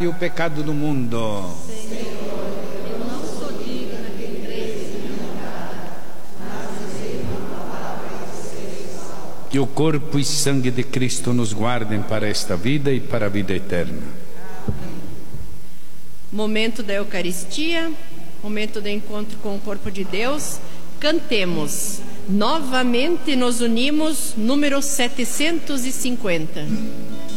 o pecado do mundo. Senhor, eu não sou digna que entreis em meu lugar, mas dizei uma palavra e serei salvo. Que o corpo e sangue de Cristo nos guardem para esta vida e para a vida eterna. Momento da Eucaristia, momento do encontro com o corpo de Deus. Cantemos. Novamente nos unimos, número 750.